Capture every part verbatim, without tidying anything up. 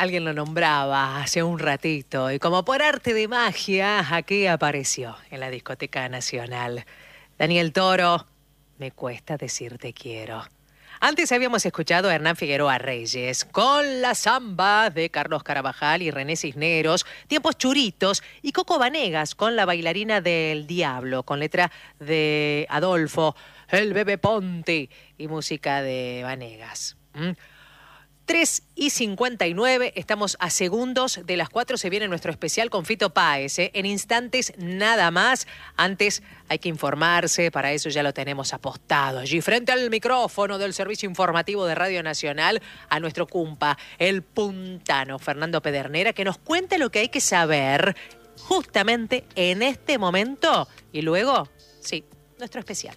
Alguien lo nombraba hace un ratito y como por arte de magia, aquí apareció en la Discoteca Nacional. Daniel Toro, me cuesta decirte quiero. Antes habíamos escuchado a Hernán Figueroa Reyes con la samba de Carlos Carabajal y René Cisneros, Tiempos Churitos, y Coco Vanegas con La bailarina del diablo, con letra de Adolfo, el bebé Ponte, y música de Vanegas. ¿Mm? tres y cincuenta y nueve, estamos a segundos de las cuatro, se viene nuestro especial con Fito Páez, ¿eh? En instantes nada más. Antes hay que informarse, para eso ya lo tenemos apostado. Allí frente al micrófono del Servicio Informativo de Radio Nacional, a nuestro cumpa, el puntano Fernando Pedernera, que nos cuente lo que hay que saber justamente en este momento. Y luego, sí, nuestro especial.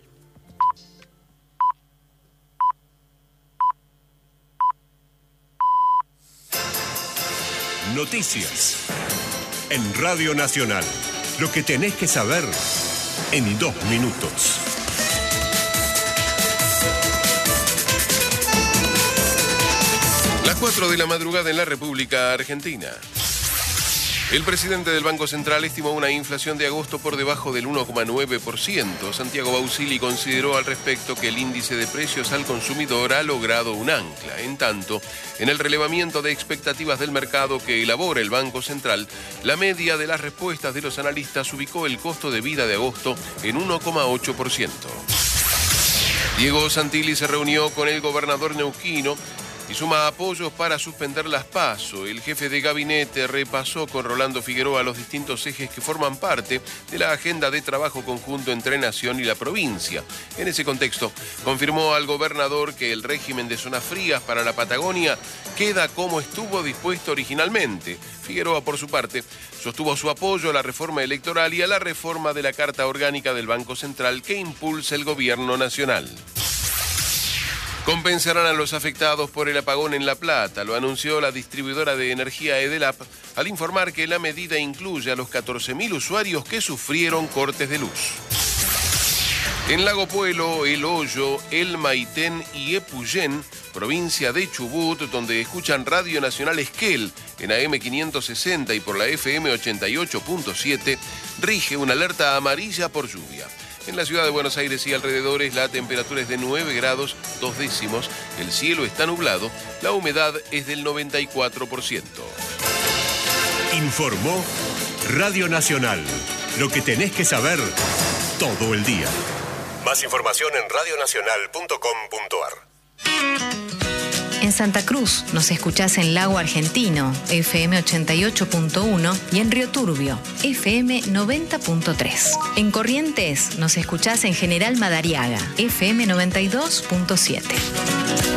Noticias en Radio Nacional. Lo que tenés que saber en dos minutos. Las cuatro de la madrugada en la República Argentina. El presidente del Banco Central estimó una inflación de agosto por debajo del uno coma nueve por ciento. Santiago Bausili consideró al respecto que el índice de precios al consumidor ha logrado un ancla. En tanto, en el relevamiento de expectativas del mercado que elabora el Banco Central, la media de las respuestas de los analistas ubicó el costo de vida de agosto en uno coma ocho por ciento. Diego Santilli se reunió con el gobernador neuquino y suma apoyos para suspender las PASO. El jefe de gabinete repasó con Rolando Figueroa los distintos ejes que forman parte de la agenda de trabajo conjunto entre Nación y la provincia. En ese contexto, confirmó al gobernador que el régimen de zonas frías para la Patagonia queda como estuvo dispuesto originalmente. Figueroa, por su parte, sostuvo su apoyo a la reforma electoral y a la reforma de la Carta Orgánica del Banco Central que impulsa el gobierno nacional. Compensarán a los afectados por el apagón en La Plata, lo anunció la distribuidora de energía Edelap al informar que la medida incluye a los catorce mil usuarios que sufrieron cortes de luz. En Lago Puelo, El Hoyo, El Maitén y Epuyén, provincia de Chubut, donde escuchan Radio Nacional Esquel en A M quinientos sesenta y por la F M ochenta y ocho punto siete, rige una alerta amarilla por lluvia. En la ciudad de Buenos Aires y alrededores la temperatura es de nueve grados dos décimos, el cielo está nublado, la humedad es del noventa y cuatro por ciento. Informó Radio Nacional. Lo que tenés que saber todo el día. Más información en radio nacional punto com punto a r. En Santa Cruz nos escuchás en Lago Argentino, F M ochenta y ocho punto uno, y en Río Turbio, F M noventa punto tres. En Corrientes nos escuchás en General Madariaga, F M noventa y dos punto siete.